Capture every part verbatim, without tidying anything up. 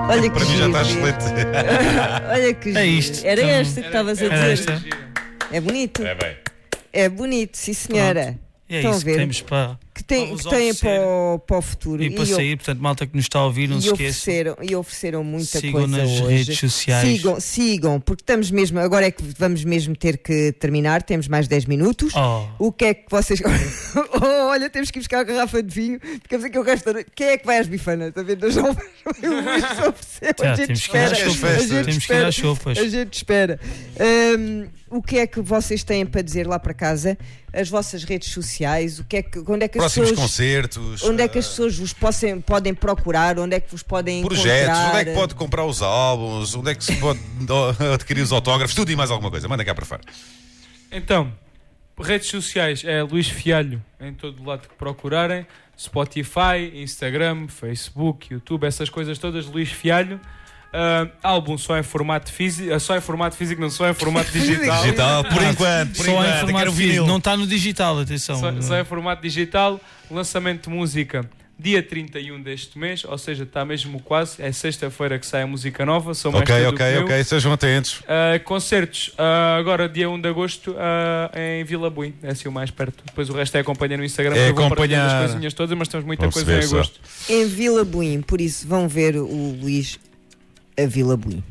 Olha Para que mim já está giro. excelente. Olha que É giro. isto. Era Então, esta que estavas a era dizer. esta. É bonito. É bem. É bonito, sim senhora. E é Estão a isso que ver? temos para, Que tem, para vos que têm oferecer para o, para o futuro. e para eu- sair. Portanto, malta que nos está a ouvir, não e se esqueça. ofereceram, e ofereceram muita Sigam coisa nas hoje. redes sociais. Sigam, sigam, porque estamos mesmo, agora é que vamos mesmo ter que terminar, temos mais dez minutos. Oh. O que é que vocês. Oh, olha, temos que ir buscar a garrafa de vinho, ficamos aqui o resto da noite. Quem é que vai às bifanas? Está a ver? Nós não ofereceu, Já, a gente temos que ir às espera. sopas. A sopas. gente Temos que ir às espera. sopas. A gente espera. Hum, o que é que vocês têm para dizer lá para casa? As vossas redes sociais, o que é que, onde é que as Próximos pessoas. concertos. Onde é que as eh, pessoas vos possem, podem procurar? Onde é que vos podem Projetos, encontrar? onde é que pode comprar os álbuns, onde é que se pode adquirir os autógrafos, tudo e mais alguma coisa. Manda cá para fora. Então, redes sociais é Luís Fialho em todo lado que procurarem. Spotify, Instagram, Facebook, YouTube, essas coisas todas, Luís Fialho. Uh, álbum só em formato físico, só em formato físico, não só em formato digital. Digital, por enquanto, por Só em enquanto. formato Quero físico, vinil. não está no digital, atenção. Só, só em formato digital. Lançamento de música dia trinta e um deste mês, ou seja, está mesmo quase. É sexta-feira que sai a música nova. Sou mais Ok, cedo ok, que eu. ok, sejam atentos. Uh, concertos, uh, agora dia um de agosto uh, em Vila Buim, é assim o mais perto. Depois o resto é acompanhar no Instagram, É porque eu vou partilhando acompanhar. as coisinhas todas, mas temos muita Vamos coisa ver em só. agosto. Em Vila Buim, por isso vão ver o Luís a Vila Buim.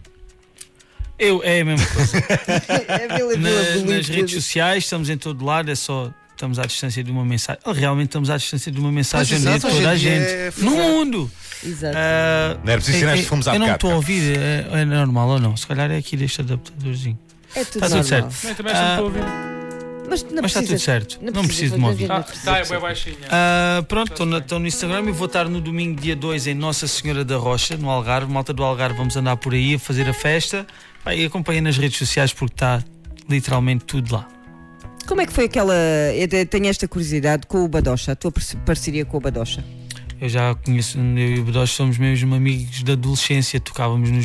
Eu, é a mesma coisa. A Vila, Na- Vila Buim. nas redes sociais, estamos em todo lado, é só. Estamos à distância de uma mensagem. Oh, realmente estamos à distância de uma mensagem Pois, de exato, toda a hoje em dia gente. é- No mundo! Exato. Ah, Não era preciso é- sinais de é- fomos há Eu não bocado, estou a cá. ouvir, é, é normal ou não? Se calhar é aqui deste adaptadorzinho. É tudo Está tudo normal. certo. Não, também acho que Ah, estou a ouvir. Mas, não Mas está precisa- tudo certo. Não preciso de me ouvir. Ah, está, é bem baixinha. Ah, pronto, estou na- estou no Instagram e vou estar no domingo, dia dois, em Nossa Senhora da Rocha, no Algarve. Malta do Algarve, vamos andar por aí a fazer a festa. Pá, e acompanhem nas redes sociais porque está literalmente tudo lá. Como é que foi aquela. Eu te- tenho esta curiosidade com o Badocha, a tua parce- parceria com o Badocha. Eu já conheço, eu e o Bedós somos mesmo amigos da adolescência, tocávamos nos